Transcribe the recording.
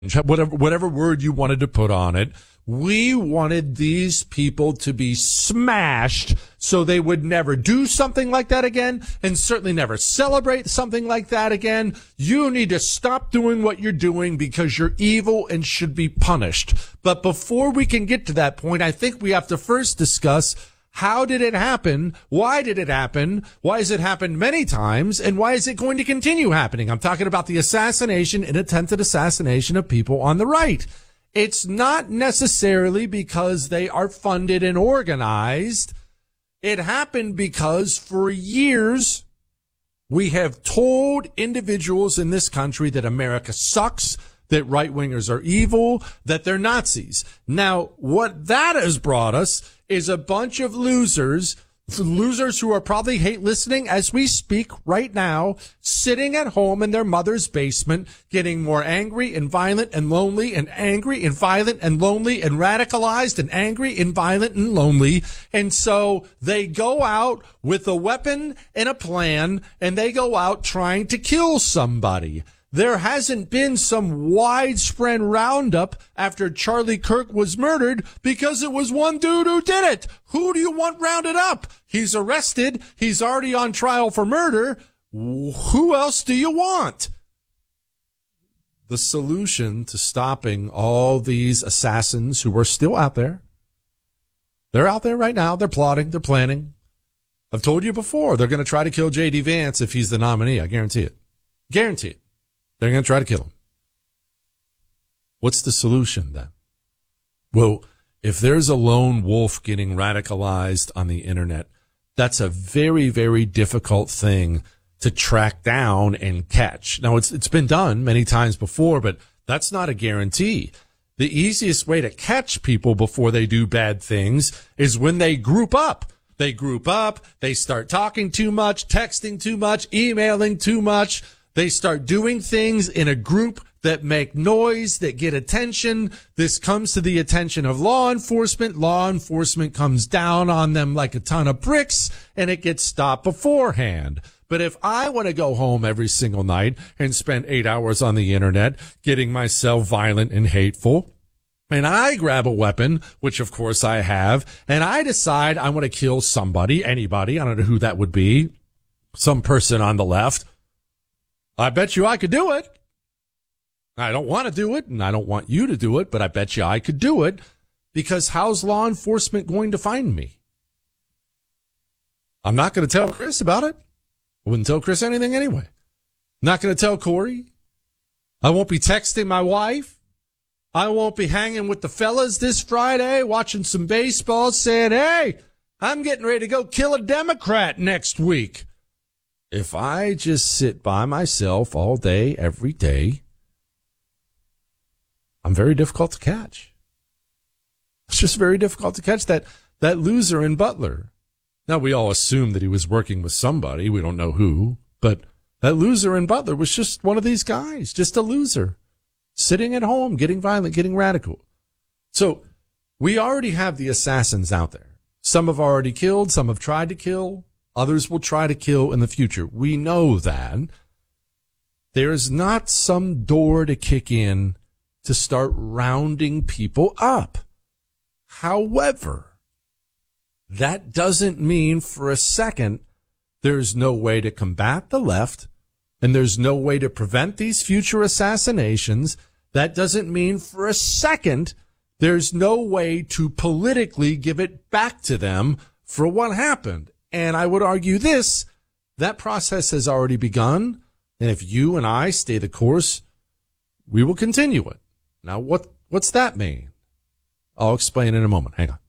whatever word you wanted to put on it. We wanted these people to be smashed so they would never do something like that again, and certainly never celebrate something like that again. You need to stop doing what you're doing because you're evil and should be punished. But before we can get to that point, I think we have to first discuss, how did it happen? Why did it happen? Why has it happened many times? And why is it going to continue happening? I'm talking about the assassination and attempted assassination of people on the right. It's not necessarily because they are funded and organized. It happened because for years we have told individuals in this country that America sucks, that right-wingers are evil, that they're Nazis. Now, what that has brought us is a bunch of losers who are probably hate listening as we speak right now, sitting at home in their mother's basement, getting more angry and violent and lonely and angry and violent and lonely and radicalized and angry and violent and lonely. And so they go out with a weapon and a plan, and they go out trying to kill somebody. There hasn't been some widespread roundup after Charlie Kirk was murdered because it was one dude who did it. Who do you want rounded up? He's arrested. He's already on trial for murder. Who else do you want? The solution to stopping all these assassins who are still out there, they're out there right now. They're plotting. They're planning. I've told you before, they're going to try to kill J.D. Vance if he's the nominee. I guarantee it. Guarantee it. They're going to try to kill him. What's the solution then? Well, if there's a lone wolf getting radicalized on the internet, that's a very, very difficult thing to track down and catch. Now, it's been done many times before, but that's not a guarantee. The easiest way to catch people before they do bad things is when they group up. They group up, they start talking too much, texting too much, emailing too much. They start doing things in a group that make noise, that get attention. This comes to the attention of law enforcement. Law enforcement comes down on them like a ton of bricks, and it gets stopped beforehand. But if I want to go home every single night and spend 8 hours on the internet getting myself violent and hateful, and I grab a weapon, which of course I have, and I decide I want to kill somebody, anybody, I don't know who that would be, some person on the left, I bet you I could do it. I don't want to do it, and I don't want you to do it, but I bet you I could do it, because how's law enforcement going to find me? I'm not going to tell Chris about it. I wouldn't tell Chris anything anyway. Not going to tell Corey. I won't be texting my wife. I won't be hanging with the fellas this Friday, watching some baseball, saying, hey, I'm getting ready to go kill a Democrat next week. If I just sit by myself all day, every day, I'm very difficult to catch. It's just very difficult to catch that loser in Butler. Now, we all assume that he was working with somebody. We don't know who. But that loser in Butler was just one of these guys, just a loser, sitting at home, getting violent, getting radical. So we already have the assassins out there. Some have already killed. Some have tried to kill. Others will try to kill in the future. We know that. There's not some door to kick in to start rounding people up. However, that doesn't mean for a second there's no way to combat the left, and there's no way to prevent these future assassinations. That doesn't mean for a second there's no way to politically give it back to them for what happened. And I would argue this, that process has already begun. And if you and I stay the course, we will continue it. Now, what's that mean? I'll explain in a moment. Hang on.